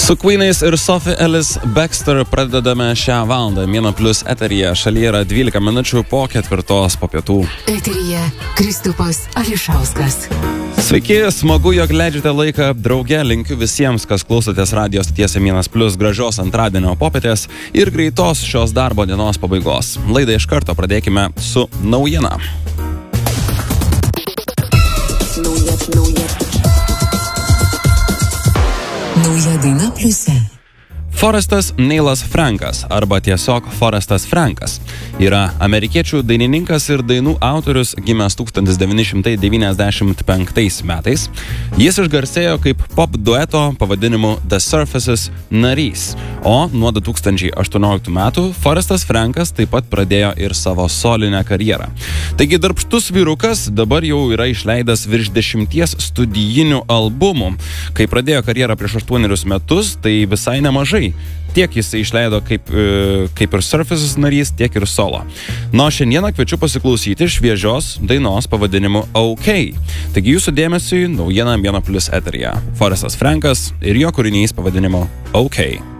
Su Queenais ir Sophie Ellis Bextor pradedame šią valandą. Mėno Plus eteryje. Šalyje yra 12 minučių po 4 po pietų. Eteryje Kristupas Ališauskas. Sveiki, smagu, jog leidžiate laiką drauge. Linkiu visiems, kas klausotės radijos stoties Mėnas Plus, gražios antradienio popietės ir greitos šios darbo dienos pabaigos. Laidą iš karto pradėkime su naujiena. Nauja daina Pliuse. Forestas Neilas Frankas, arba tiesiog Forestas Frankas, yra amerikiečių dainininkas ir dainų autorius, gimęs 1995 metais. Jis išgarsėjo kaip pop dueto pavadinimu The Surfaces narys, o nuo 2018 metų Forestas Frankas taip pat pradėjo ir savo solinę karjerą. Taigi darbštus vyrukas dabar jau yra išleidęs virš 10 studijinių albumų. Kai pradėjo karjerą prieš 8 metus, tai visai nemažai. Tiek jisai išleido kaip ir Surfaces narys, tiek ir solo. Nuo šiandieną kviečiu pasiklausyti šviežios dainos pavadinimu OK. Taigi jūsų dėmesiui naujiena Mėno Plus eteryje. Forestas Frankas ir jo kūrinys pavadinimu OK.